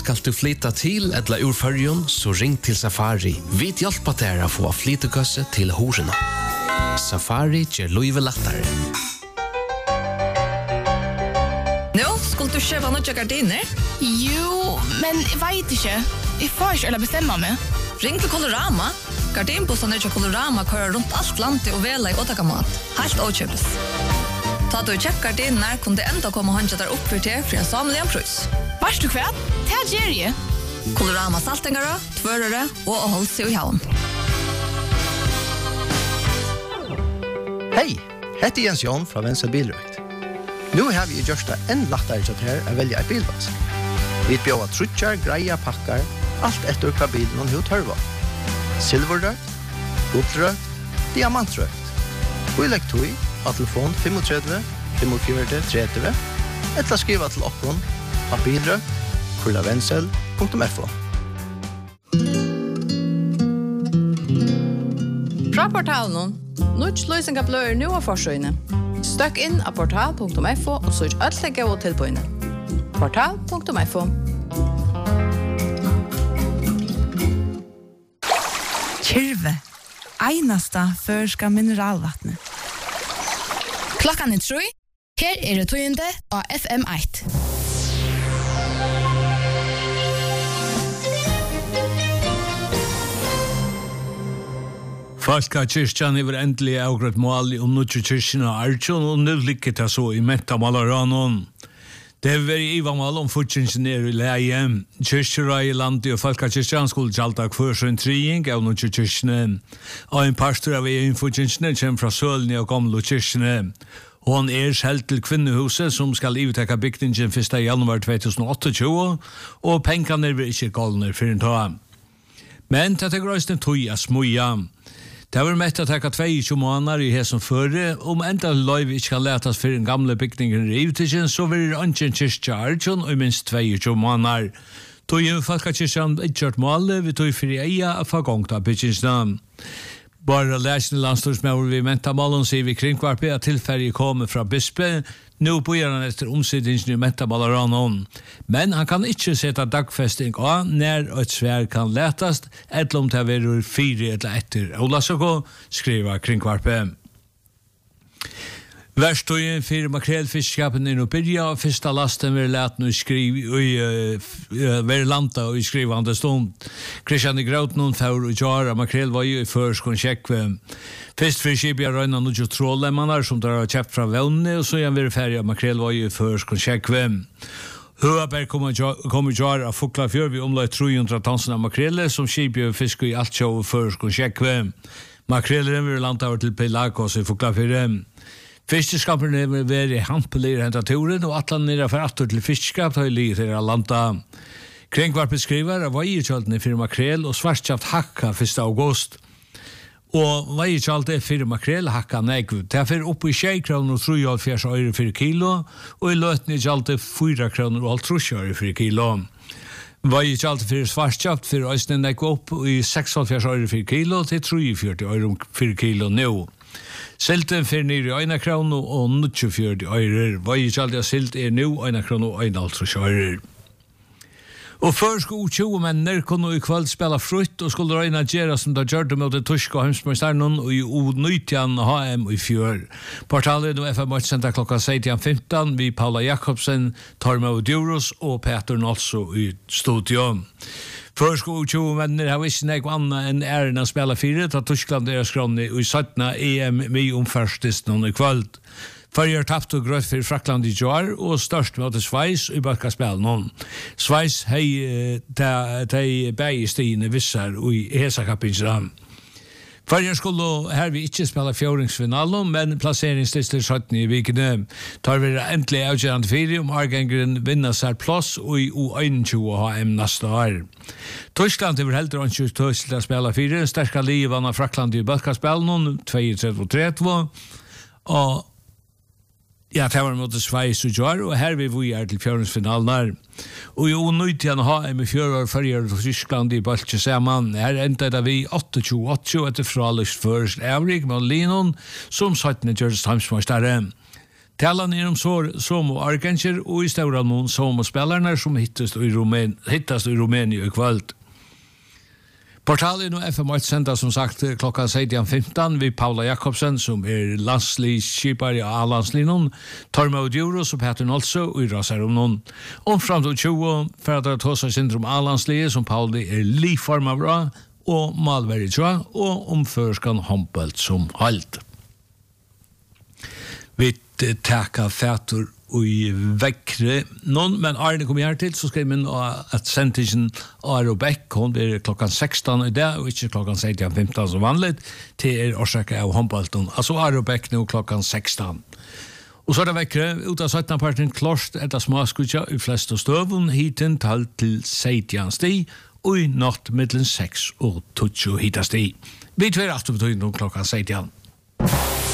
skal du flytta til eller ur Førjun, så ring til Safari. Vi hjelper deg å få flyttegøsse til horena. Safari gjør livet lettere. Nå, skulle du kjøpe noen gardiner? Jo, men jeg vet ikke. Jeg får ikke eller bestemme meg. Ring til Colorama. Gardinbossene til Colorama kører rundt alt landet og vela i åtakamat. Helt åkjøpes. Ta du kjøpt gardiner, kunne det enda komme håndja der opp for til en samlig pris. Varst du kvært? Det gjør jeg. Colorama saltingere, tvørere og holdt seg i havn. Hei, heter Jens Jon fra Venstre Bilrøkt. Nå har vi gjort det enn lettere til her å velge en bilvask. Vi bjør trutjar, greier, pakker, alt etter hva bilen og tørva. Silverrøkt, guldrøkt, diamantrøkt. Og i lekktøy av telefon 35 45 30 eller skriva til okkon av bilrøkt@vensel.fo. Fra portalen, Nuts løsninga blør nu av forsøyene. Støkk inn av portal.fo og søk alt legge og tilbøyene. Portal.fo. Kyrve, einasta førska mineralvattnet. Klokkan 3. Her det tøyende av FM1. Falkakirkjan er endelig avgrøtt mål om nødvendig kyrkjen av Arjun, og nå ligger det så i Mettamalaраnon. Det er vært ivamål om fortjensen i leie. Kyrkjera i landet og Falkakirkjan skulle gjalda for en trying av nødvendig kyrkjene. Og en pastor av fortjensene kommer fra Sølene og gamle kyrkjene. Hon selv til kvinnehuset som skal ivetekka bygningen 1. januar 2028, og pengene vil ikke galne for en ta. Men dette grøysten tog jeg smuja. Det var mett å tekka 22 måneder i hessen føre, om enda løyv ikke kan letas for en gamle bygningen i ivetekjen, så vil det ikke en kyrkja Arjun og minst 22 måneder. Tog jeg Falkakirkjan ikke målet, vi tog for eia å få gongt av bygningsnavn. Bara läsande landstorsmål vi Mentamalon sier vi kringkvarpe at tilfällig kommer fra Bispe. Nå bor han etter omsidningen i Mentamalaраnon. Men han kan ikke sette dagfesting av når et svær kan letast, eller om det er 4 eller etter. Ola Soko skriver kringkvarpe. Verstøyen for makrelfiskskapen nå byrja, og første lasten vil lete noe være landa og i skrivende stund. Kristian i Grautnon for å gjøre makrel var jo i førskon kjekkve. Først for skipet jeg røyna noe trådlemmaner som drar kjepp fra Vevne, og så igjen vil ferdig av makrel var jo i førskon kjekkve. Høaberg kommer gjøre av Fuklafjør vi omlai 300 tonsen av makrele, som skipet fisker i alt sjå i førskon kjekkve. Makreleren vil landa over til Pelagos i Fuklafjør. Fiskeskaperne vil være hampelige hentaturen, og at han for atter til fiskeskap har livet til å landa. Kringkvarpe skriver at veiekjøltene for makrel og svartkjapt hakka 1. august. Og veiekjølt for makrel hakka negv. Det er oppe i 6 kroner og 73 øre for kilo, og i løtene kjølt 4 kroner og 30 øre for kilo. Veiekjølt for svartkjapt for øyne negv opp i 76 øre for kilo til 43 øre for kilo nå. Silten for nere i 1 krone og 24 øre. Veiekjaldet silt nå 1 krone og 1,5 øre. Og før skulle 20 menner kunne i kveld spela frutt og skulle røyna gjøre som det gjør det med det tyske og hemsmøysternen og i U19 HM i fjør. Portalen og FM sender klokka 16:15 vi Paula Jakobsen, Tormod Djuros og Peter Nolso i studion. Først og 20 menner har ikke noe annet enn æren å spille 4, da Tyskland skrånne i 17. EM med omførstisten i kveld. Førjer tapt og grøtt for Frakland i Joar, og størst mot Sveis i bøtkaspillen. Sveis hei de bægestiene visser i hesakapinsram. Førjer skulle her vi ikke spille fjordingsfinalen, men plasseringslister 17 i vikene. Tar vi endelig avgjørende 4 om Argengren vinner seg plass og i U21 HM neste år. Tyskland er heller ikke til å spille 4. Sterke liv vann av Frakland i bøtkaspillen, 32-30, og ja, det var mot Sveis og Joar, og her vi er til fjordingsfinalen. Og i U19 HM i 4 år førjer Tyskland i Balche sammen. Her endte det vi 28 etter fraløst først Evrik med Linon, som 17. gjøres hamsmøystere. Talan som och Arkansas och i stora mån som spelarna som hittast i Rumänien i kvöld. Portalen och FM1 sända som sagt klockan 16:15 vid Paula Jakobsen som landslivsskipare i A-landslinjen, Tormod Djuros och Peter Nolso och i rasar om någon. Om fram till 20 för att ta sig syndrom A-landslinjen som Pauli livforma bra och Malberg tror och om förskan Hampelt som halt. Vi tackar fätor i veckre någon men Arne kommer här till så ska man att sentingen Arobek hon blir klockan 16 i dag och inte klockan 16:15 som vanligt till orsaka av Humboldton alltså Arobek nu klockan 16. Och så där veckre ut av 17 parten klost ett småskutja i flesta stövon hiten till 16 sti och i natt mellan 6 och 20 hitast i. Vi tvär efter betyder klockan 16.